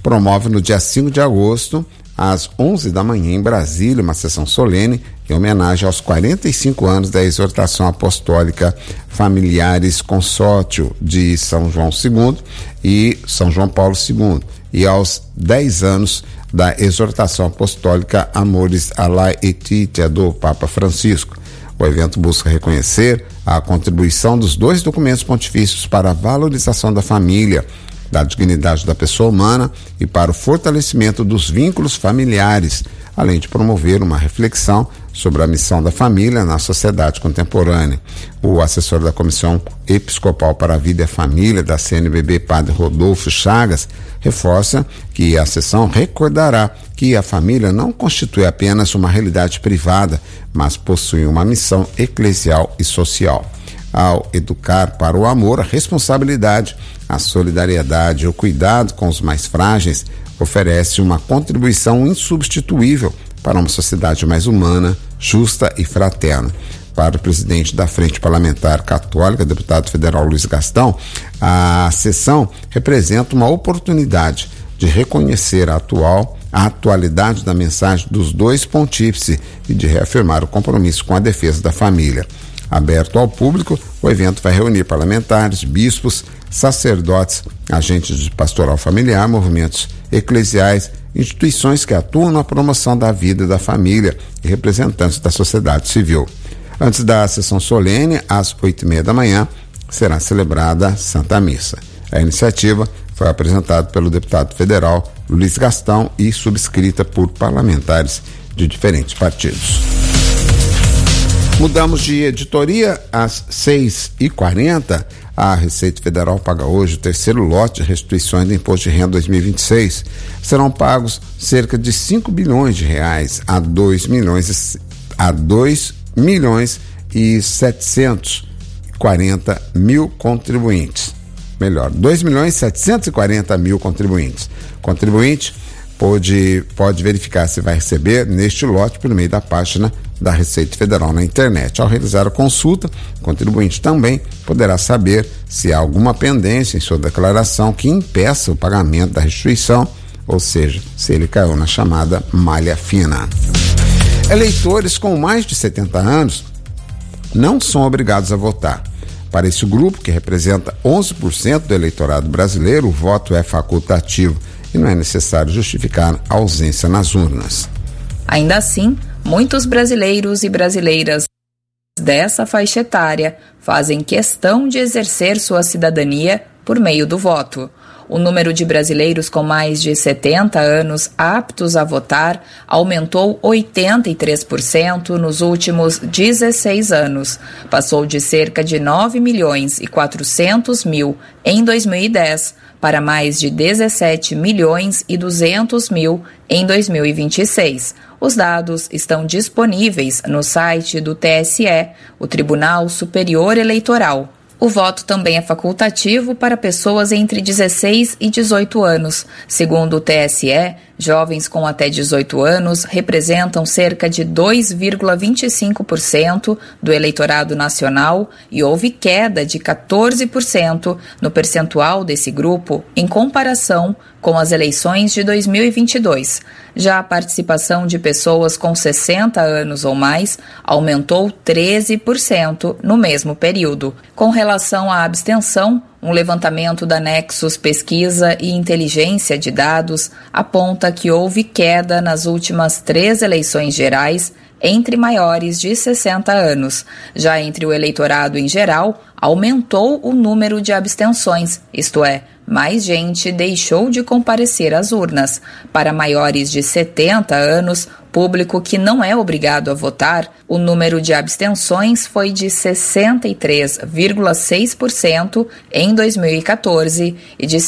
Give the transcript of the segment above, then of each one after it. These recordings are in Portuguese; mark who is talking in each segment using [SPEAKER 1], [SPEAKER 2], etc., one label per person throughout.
[SPEAKER 1] promove no dia 5 de agosto, às 11 da manhã, em Brasília, uma sessão solene em homenagem aos 45 anos da exortação apostólica Familiares Consórcio de São João II e São João Paulo II, e aos 10 anos da exortação apostólica Amoris Laetitia do Papa Francisco. O evento busca reconhecer a contribuição dos dois documentos pontifícios para a valorização da família, da dignidade da pessoa humana e para o fortalecimento dos vínculos familiares, além de promover uma reflexão sobre a missão da família na sociedade contemporânea. O assessor da Comissão Episcopal para a Vida e a Família da CNBB, Padre Rodolfo Chagas, reforça que a sessão recordará que a família não constitui apenas uma realidade privada, mas possui uma missão eclesial e social. Ao educar para o amor, a responsabilidade, a solidariedade e o cuidado com os mais frágeis, oferece uma contribuição insubstituível para uma sociedade mais humana, justa e fraterna. Para o presidente da Frente Parlamentar Católica, deputado federal Luiz Gastão, a sessão representa uma oportunidade de reconhecer a atualidade da mensagem dos dois pontífices e de reafirmar o compromisso com a defesa da família. Aberto ao público, o evento vai reunir parlamentares, bispos, sacerdotes, agentes de pastoral familiar, movimentos eclesiais, instituições que atuam na promoção da vida e da família e representantes da sociedade civil. Antes da sessão solene, às 8h30 da manhã, será celebrada a Santa Missa. A iniciativa foi apresentada pelo deputado federal Luiz Gastão e subscrita por parlamentares de diferentes partidos. Mudamos de editoria. Às 6h40, a Receita Federal paga hoje o terceiro lote de restituições do Imposto de Renda 2026. Serão pagos cerca de 5 bilhões de reais a 2 milhões e 740 mil contribuintes. Melhor, 2 milhões e 740 mil contribuintes. Contribuinte pode verificar se vai receber neste lote por meio da página da Receita Federal na internet. Ao realizar a consulta, o contribuinte também poderá saber se há alguma pendência em sua declaração que impeça o pagamento da restituição, ou seja, se ele caiu na chamada malha fina. Eleitores com mais de 70 anos não são obrigados a votar. Para esse grupo, que representa 11% do eleitorado brasileiro, o voto é facultativo e não é necessário justificar a ausência nas urnas.
[SPEAKER 2] Ainda assim, muitos brasileiros e brasileiras dessa faixa etária fazem questão de exercer sua cidadania por meio do voto. O número de brasileiros com mais de 70 anos aptos a votar aumentou 83% nos últimos 16 anos. Passou de cerca de 9 milhões e 400 mil em 2010 para mais de 17 milhões e 200 mil em 2026. Os dados estão disponíveis no site do TSE, o Tribunal Superior Eleitoral. O voto também é facultativo para pessoas entre 16 e 18 anos. Segundo o TSE, jovens com até 18 anos representam cerca de 2,25% do eleitorado nacional e houve queda de 14% no percentual desse grupo em comparação com as eleições de 2022. Já a participação de pessoas com 60 anos ou mais aumentou 13% no mesmo período. Com relação à abstenção, um levantamento da Nexus Pesquisa e Inteligência de Dados aponta que houve queda nas últimas 3 eleições gerais entre maiores de 60 anos. Já entre o eleitorado em geral, aumentou o número de abstenções, isto é, mais gente deixou de comparecer às urnas. Para maiores de 70 anos, público que não é obrigado a votar, o número de abstenções foi de 63,6% em 2014 e de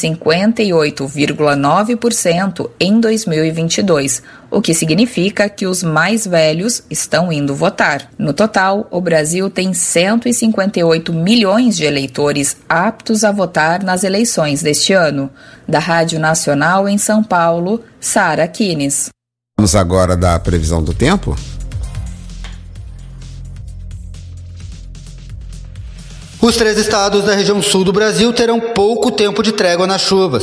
[SPEAKER 2] 58,9% em 2022, o que significa que os mais velhos estão indo votar. No total, o Brasil tem 158 milhões de eleitores aptos a votar nas eleições deste ano. Da Rádio Nacional em São Paulo, Sara Kines.
[SPEAKER 1] Vamos agora da previsão do tempo?
[SPEAKER 3] Os 3 estados da região sul do Brasil terão pouco tempo de trégua nas chuvas.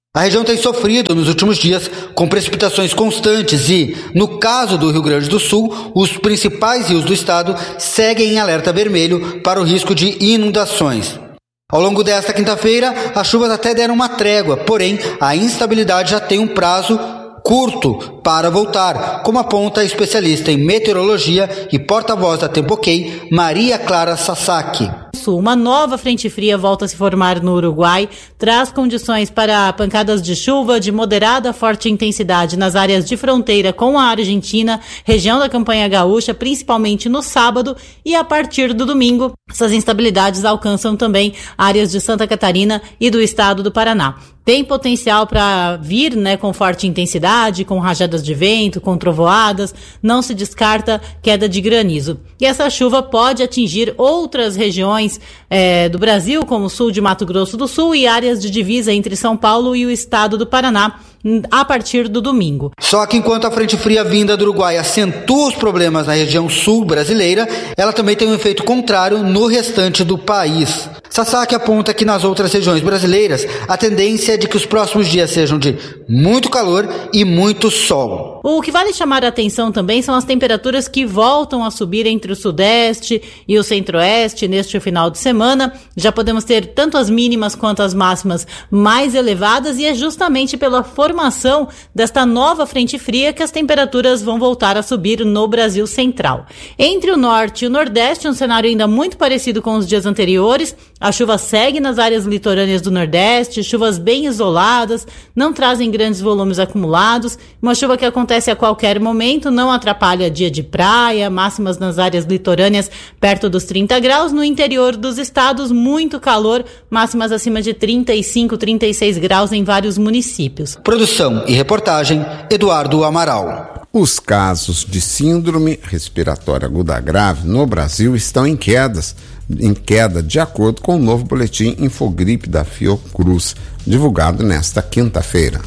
[SPEAKER 3] A região tem sofrido nos últimos dias com precipitações constantes e, no caso do Rio Grande do Sul, os principais rios do estado seguem em alerta vermelho para o risco de inundações. Ao longo desta quinta-feira, as chuvas até deram uma trégua, porém a instabilidade já tem um prazo curto para voltar, como aponta a especialista em meteorologia e porta-voz da Tempo-OK, Maria Clara Sasaki.
[SPEAKER 4] Uma nova frente fria volta a se formar no Uruguai, traz condições para pancadas de chuva de moderada a forte intensidade nas áreas de fronteira com a Argentina, região da Campanha Gaúcha, principalmente no sábado, e a partir do domingo, essas instabilidades alcançam também áreas de Santa Catarina e do estado do Paraná. Tem potencial para vir, com forte intensidade, com rajadas de vento, com trovoadas, não se descarta queda de granizo. E essa chuva pode atingir outras regiões do Brasil, como o sul de Mato Grosso do Sul e áreas de divisa entre São Paulo e o estado do Paraná, a partir do domingo.
[SPEAKER 3] Só que enquanto a frente fria vinda do Uruguai acentua os problemas na região sul brasileira, ela também tem um efeito contrário no restante do país. Sasaki aponta que nas outras regiões brasileiras a tendência é de que os próximos dias sejam de muito calor e muito sol.
[SPEAKER 4] O que vale chamar a atenção também são as temperaturas que voltam a subir entre o sudeste e o centro-oeste neste final de semana. Já podemos ter tanto as mínimas quanto as máximas mais elevadas e é justamente pela formação desta nova frente fria que as temperaturas vão voltar a subir no Brasil central. Entre o norte e o nordeste, um cenário ainda muito parecido com os dias anteriores. A chuva segue nas áreas litorâneas do Nordeste, chuvas bem isoladas, não trazem grandes volumes acumulados, uma chuva que acontece a qualquer momento, não atrapalha dia de praia, máximas nas áreas litorâneas perto dos 30 graus, no interior dos estados muito calor, máximas acima de 35, 36 graus em vários municípios.
[SPEAKER 3] Produção e reportagem, Eduardo Amaral.
[SPEAKER 1] Os casos de síndrome respiratória aguda grave no Brasil estão em queda, de acordo com o novo boletim Infogripe da Fiocruz, divulgado nesta quinta-feira.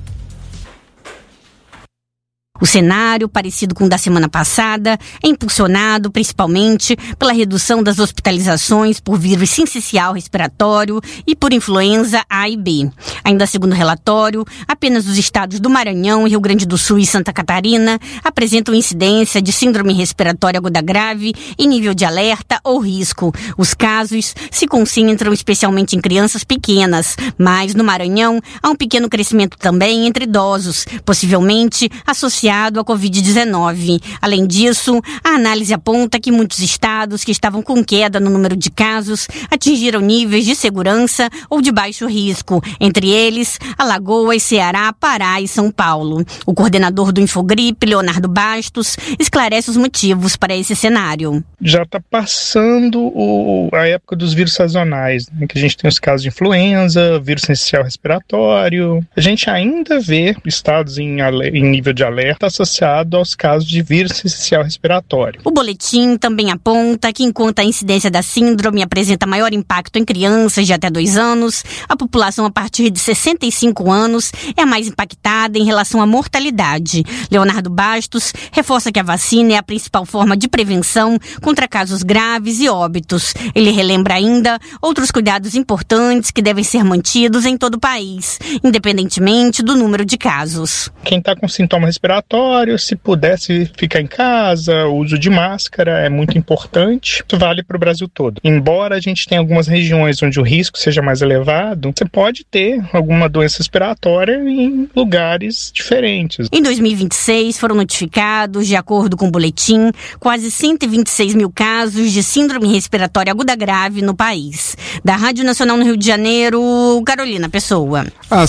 [SPEAKER 5] O cenário, parecido com o da semana passada, é impulsionado principalmente pela redução das hospitalizações por vírus sincicial respiratório e por influenza A e B. Ainda segundo o relatório, apenas os estados do Maranhão, Rio Grande do Sul e Santa Catarina apresentam incidência de síndrome respiratória aguda grave em nível de alerta ou risco. Os casos se concentram especialmente em crianças pequenas, mas no Maranhão há um pequeno crescimento também entre idosos, possivelmente associado à Covid-19. Além disso, a análise aponta que muitos estados que estavam com queda no número de casos atingiram níveis de segurança ou de baixo risco, entre eles Alagoas, Ceará, Pará e São Paulo. O coordenador do Infogripe, Leonardo Bastos, esclarece os motivos para esse cenário.
[SPEAKER 6] Já está passando a época dos vírus sazonais, que a gente tem os casos de influenza, vírus sincicial respiratório. A gente ainda vê estados em nível de alerta associado aos casos de vírus sincicial respiratório.
[SPEAKER 5] O boletim também aponta que enquanto a incidência da síndrome apresenta maior impacto em crianças de até 2 anos, a população a partir de 65 anos é a mais impactada em relação à mortalidade. Leonardo Bastos reforça que a vacina é a principal forma de prevenção contra casos graves e óbitos. Ele relembra ainda outros cuidados importantes que devem ser mantidos em todo o país, independentemente do número de casos.
[SPEAKER 6] Quem está com sintoma respiratório, se pudesse ficar em casa, o uso de máscara é muito importante. Isso vale para o Brasil todo. Embora a gente tenha algumas regiões onde o risco seja mais elevado, você pode ter alguma doença respiratória em lugares diferentes.
[SPEAKER 5] Em 2026 foram notificados, de acordo com o boletim, quase 126 mil casos de síndrome respiratória aguda grave no país. Da Rádio Nacional no Rio de Janeiro, Carolina Pessoa.
[SPEAKER 1] Às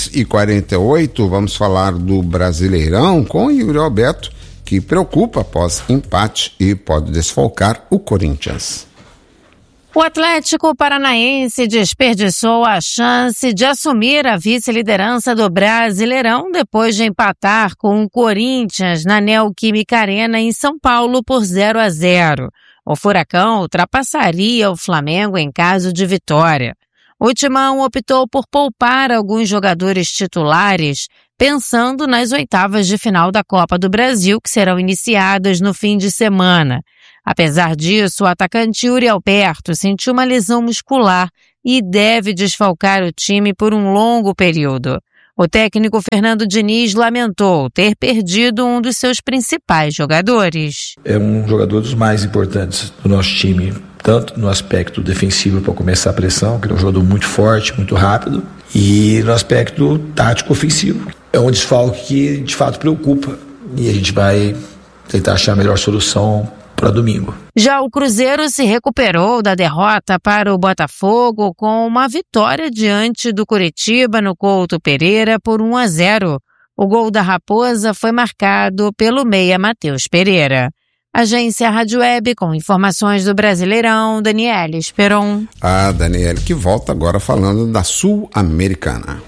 [SPEAKER 1] 6h48, vamos falar do Brasileirão com Yuri Alberto, que preocupa após empate e pode desfalcar o Corinthians.
[SPEAKER 7] O Atlético Paranaense desperdiçou a chance de assumir a vice-liderança do Brasileirão depois de empatar com o Corinthians na Neoquímica Arena em São Paulo por 0-0. O Furacão ultrapassaria o Flamengo em caso de vitória. O Timão optou por poupar alguns jogadores titulares, pensando nas oitavas de final da Copa do Brasil, que serão iniciadas no fim de semana. Apesar disso, o atacante Yuri Alberto sentiu uma lesão muscular e deve desfalcar o time por um longo período. O técnico Fernando Diniz lamentou ter perdido um dos seus principais jogadores.
[SPEAKER 8] É um jogador dos mais importantes do nosso time, tanto no aspecto defensivo para começar a pressão, que ele é um jogador muito forte, muito rápido, e no aspecto tático ofensivo. É um desfalque que de fato preocupa e a gente vai tentar achar a melhor solução para domingo.
[SPEAKER 7] Já o Cruzeiro se recuperou da derrota para o Botafogo com uma vitória diante do Coritiba no Couto Pereira por 1-0. O gol da Raposa foi marcado pelo meia Matheus Pereira. Agência Rádio Web com informações do Brasileirão, Daniela Esperon.
[SPEAKER 1] A Daniela que volta agora falando da Sul-Americana.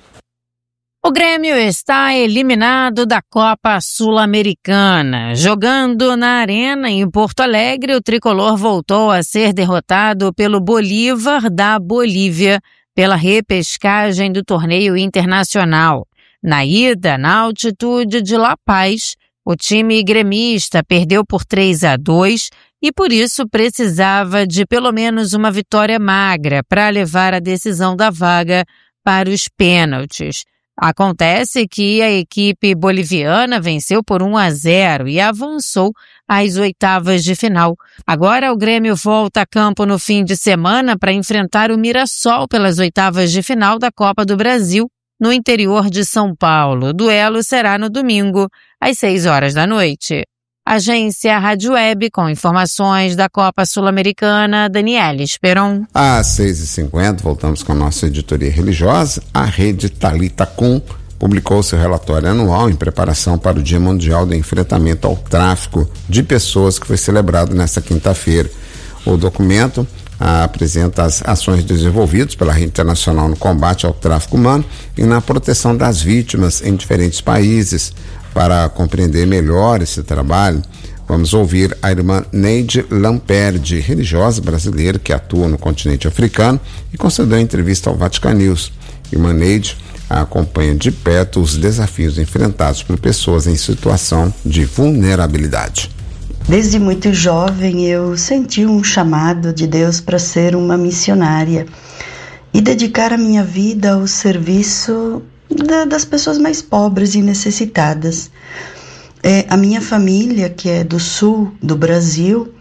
[SPEAKER 7] O Grêmio está eliminado da Copa Sul-Americana. Jogando na Arena, em Porto Alegre, o tricolor voltou a ser derrotado pelo Bolívar da Bolívia pela repescagem do torneio internacional. Na ida, na altitude de La Paz, o time gremista perdeu por 3-2 e por isso precisava de pelo menos uma vitória magra para levar a decisão da vaga para os pênaltis. Acontece que a equipe boliviana venceu por 1-0 e avançou às oitavas de final. Agora o Grêmio volta a campo no fim de semana para enfrentar o Mirassol pelas oitavas de final da Copa do Brasil, no interior de São Paulo. O duelo será no domingo, às 6 da noite. Agência Rádio Web com informações da Copa Sul-Americana, Daniela Esperon.
[SPEAKER 1] Às 6h50, voltamos com a nossa editoria religiosa. A rede Thalita Kum publicou seu relatório anual em preparação para o Dia Mundial do Enfrentamento ao Tráfico de Pessoas, que foi celebrado nesta quinta-feira. O documento apresenta as ações desenvolvidas pela Rede Internacional no combate ao tráfico humano e na proteção das vítimas em diferentes países. Para compreender melhor esse trabalho, vamos ouvir a irmã Neide Lamperdi, religiosa brasileira que atua no continente africano e concedeu entrevista ao Vatican News. Irmã Neide acompanha de perto os desafios enfrentados por pessoas em situação de vulnerabilidade.
[SPEAKER 9] Desde muito jovem eu senti um chamado de Deus para ser uma missionária e dedicar a minha vida ao serviço das pessoas mais pobres e necessitadas. A minha família, que é do sul do Brasil,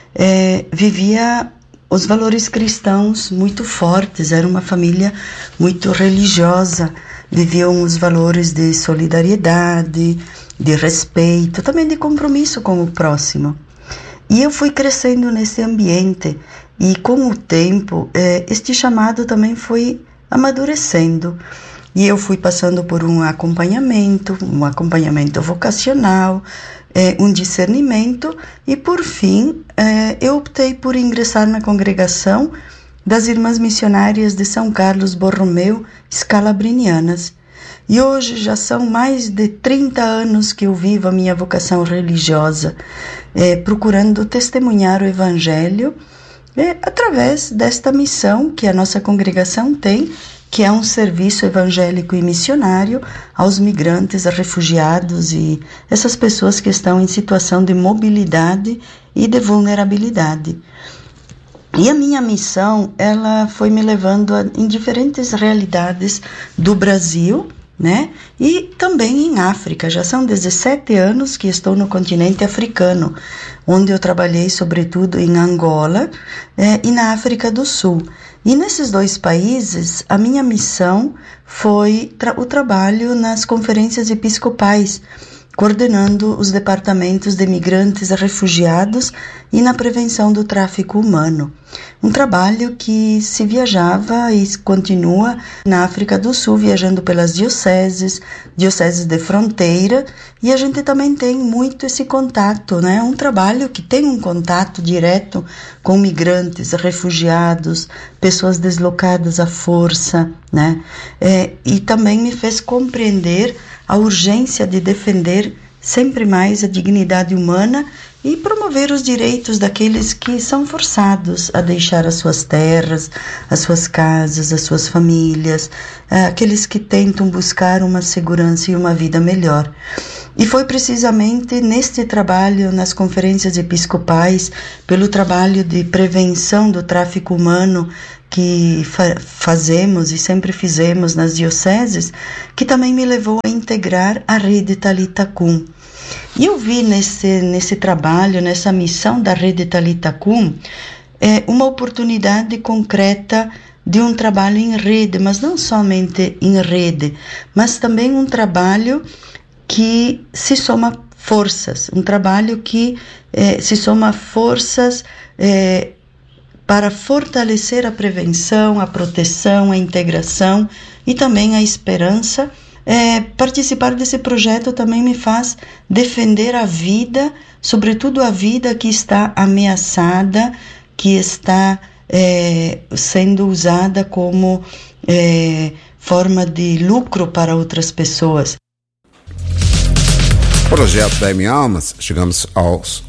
[SPEAKER 9] vivia os valores cristãos muito fortes, era uma família muito religiosa, viviam os valores de solidariedade, de respeito, também de compromisso com o próximo. E eu fui crescendo nesse ambiente e com o tempo este chamado também foi amadurecendo. E eu fui passando por um acompanhamento vocacional, um discernimento e, por fim, eu optei por ingressar na congregação das Irmãs Missionárias de São Carlos Borromeu, Scalabrinianas. E hoje já são mais de 30 anos que eu vivo a minha vocação religiosa, procurando testemunhar o Evangelho através desta missão que a nossa congregação tem, que é um serviço evangélico e missionário aos migrantes, a refugiados e essas pessoas que estão em situação de mobilidade e de vulnerabilidade. E a minha missão, ela foi me levando em diferentes realidades do Brasil, né? E também em África. Já são 17 anos que estou no continente africano, onde eu trabalhei sobretudo em Angola e na África do Sul. E nesses dois países, a minha missão foi o trabalho nas conferências episcopais, coordenando os departamentos de migrantes e refugiados e na prevenção do tráfico humano. Um trabalho que se viajava e continua na África do Sul, viajando pelas dioceses de fronteira, e a gente também tem muito esse contato, né? Um trabalho que tem um contato direto com migrantes, refugiados, pessoas deslocadas à força, né? E também me fez compreender a urgência de defender sempre mais a dignidade humana e promover os direitos daqueles que são forçados a deixar as suas terras, as suas casas, as suas famílias, aqueles que tentam buscar uma segurança e uma vida melhor. E foi precisamente neste trabalho, nas conferências episcopais, pelo trabalho de prevenção do tráfico humano, que fazemos e sempre fizemos nas dioceses, que também me levou a integrar a Rede Talitha Kum. E eu vi nesse trabalho, nessa missão da Rede Talitha Kum, uma oportunidade concreta de um trabalho em rede, mas não somente em rede, mas também um trabalho que se soma forças, um trabalho que se soma forças para fortalecer a prevenção, a proteção, a integração e também a esperança. Participar desse projeto também me faz defender a vida, sobretudo a vida que está ameaçada, que está sendo usada como forma de lucro para outras pessoas.
[SPEAKER 1] Projeto da M-Almas, chegamos aos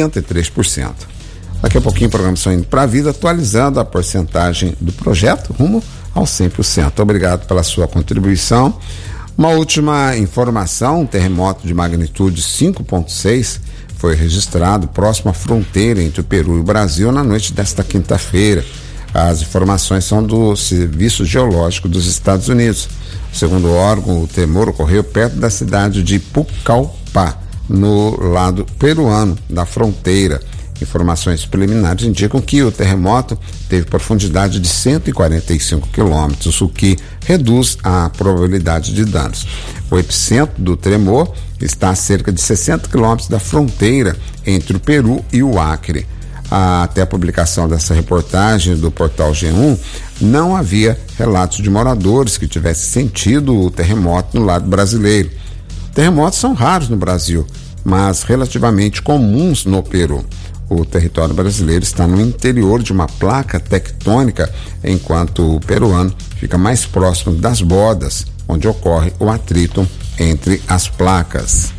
[SPEAKER 1] 83%. Daqui a pouquinho, programação indo para a vida, atualizando a porcentagem do projeto rumo aos 100%. Obrigado pela sua contribuição. Uma última informação: um terremoto de magnitude 5,6 foi registrado próximo à fronteira entre o Peru e o Brasil na noite desta quinta-feira. As informações são do Serviço Geológico dos Estados Unidos. Segundo o órgão, o tremor ocorreu perto da cidade de Pucallpa, no lado peruano da fronteira. Informações preliminares indicam que o terremoto teve profundidade de 145 quilômetros, o que reduz a probabilidade de danos. O epicentro do tremor está a cerca de 60 quilômetros da fronteira entre o Peru e o Acre. Até a publicação dessa reportagem do portal G1, não havia relatos de moradores que tivessem sentido o terremoto no lado brasileiro. Terremotos são raros no Brasil, mas relativamente comuns no Peru. O território brasileiro está no interior de uma placa tectônica, enquanto o peruano fica mais próximo das bordas, onde ocorre o atrito entre as placas.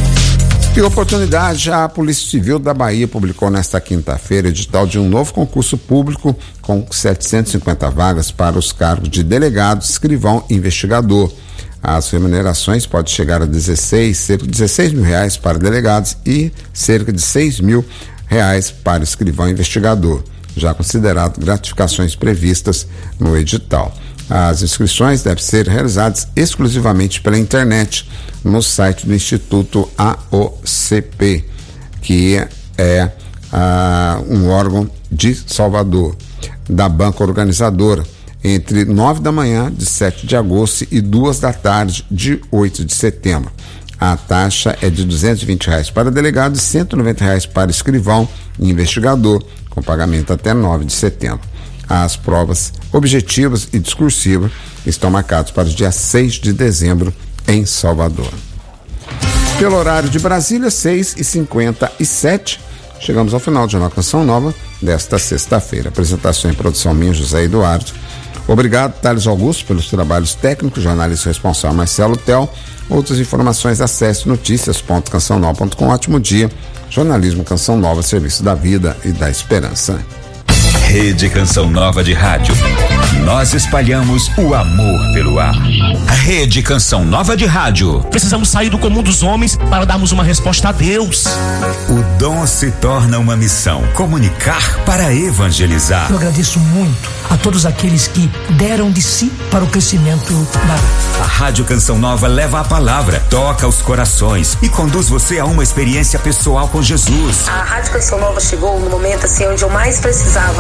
[SPEAKER 1] E oportunidade, a Polícia Civil da Bahia publicou nesta quinta-feira edital de um novo concurso público com 750 vagas para os cargos de delegado, escrivão e investigador. As remunerações podem chegar a cerca de 16 mil reais para delegados e cerca de 6 mil reais para escrivão e investigador, já considerado gratificações previstas no edital. As inscrições devem ser realizadas exclusivamente pela internet no site do Instituto AOCP, que é um órgão de Salvador, da banca organizadora, entre 9 da manhã de 7 de agosto e 2 da tarde de 8 de setembro. A taxa é de R$220 para delegado e R$190 para escrivão e investigador, com pagamento até 9 de setembro. As provas objetivas e discursivas estão marcadas para o dia 6 de dezembro em Salvador. Pelo horário de Brasília, 6h57, chegamos ao final do Jornal Canção Nova desta sexta-feira. Apresentação e produção minha, José Eduardo. Obrigado, Thales Augusto, pelos trabalhos técnicos, jornalista responsável Marcelo Tel. Outras informações, acesse noticias.cançãonova.com. Ótimo dia. Jornalismo Canção Nova, serviço da vida e da esperança.
[SPEAKER 10] Rede Canção Nova de Rádio. Nós espalhamos o amor pelo ar. Rede Canção Nova de Rádio.
[SPEAKER 11] Precisamos sair do comum dos homens para darmos uma resposta a Deus.
[SPEAKER 10] O dom se torna uma missão: comunicar para evangelizar.
[SPEAKER 12] Eu agradeço muito a todos aqueles que deram de si para o crescimento da...
[SPEAKER 10] A Rádio Canção Nova leva a palavra, toca os corações e conduz você a uma experiência pessoal com Jesus.
[SPEAKER 13] A Rádio Canção Nova chegou no momento assim onde eu mais precisava.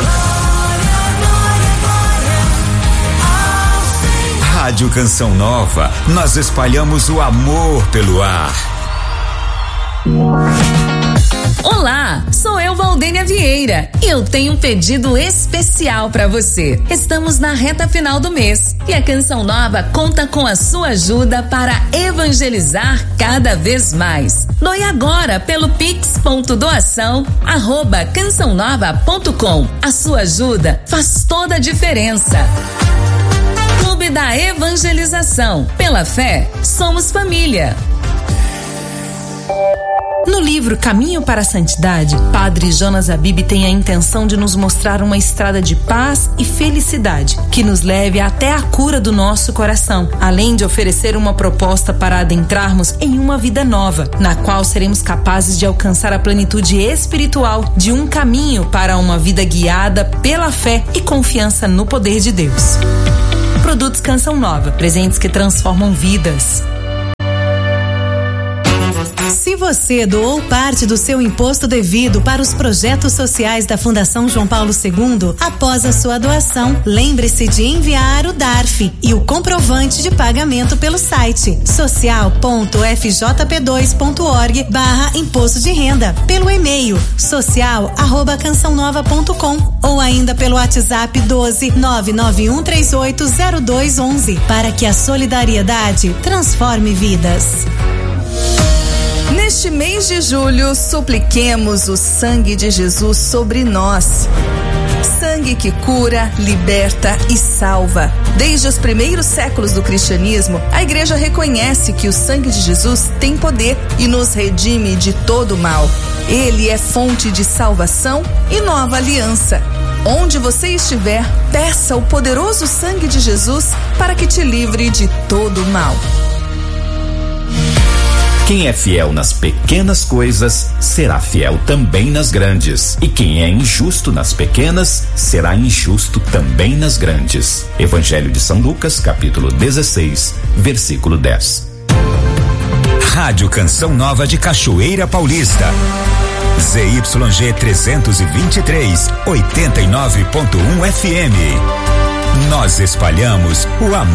[SPEAKER 10] Rádio Canção Nova, nós espalhamos o amor pelo ar.
[SPEAKER 14] Olá, sou eu, Valdênia Vieira, e eu tenho um pedido especial para você. Estamos na reta final do mês e a Canção Nova conta com a sua ajuda para evangelizar cada vez mais. Doe agora pelo pix.doação@cançãonova.com. A sua ajuda faz toda a diferença. Clube da Evangelização. Pela fé, somos família.
[SPEAKER 15] No livro Caminho para a Santidade, Padre Jonas Abib tem a intenção de nos mostrar uma estrada de paz e felicidade que nos leve até a cura do nosso coração, além de oferecer uma proposta para adentrarmos em uma vida nova, na qual seremos capazes de alcançar a plenitude espiritual de um caminho para uma vida guiada pela fé e confiança no poder de Deus. Produtos Canção Nova, presentes que transformam vidas.
[SPEAKER 16] Se você doou parte do seu imposto devido para os projetos sociais da Fundação João Paulo II, após a sua doação, lembre-se de enviar o DARF e o comprovante de pagamento pelo site social.fjp2.org/imposto de renda, pelo e-mail social@cançãonova.com ou ainda pelo WhatsApp 12 991380211 para que a solidariedade transforme vidas.
[SPEAKER 2] Neste mês de julho, supliquemos o sangue de Jesus sobre nós. Sangue que cura, liberta e salva. Desde os primeiros séculos do cristianismo, a Igreja reconhece que o sangue de Jesus tem poder e nos redime de todo o mal. Ele é fonte de salvação e nova aliança. Onde você estiver, peça o poderoso sangue de Jesus para que te livre de todo o mal.
[SPEAKER 10] Quem é fiel nas pequenas coisas, será fiel também nas grandes. E quem é injusto nas pequenas, será injusto também nas grandes. Evangelho de São Lucas, capítulo 16, versículo 10.
[SPEAKER 17] Rádio Canção Nova de Cachoeira Paulista. ZYG 323, 89.1 FM. Nós espalhamos o amor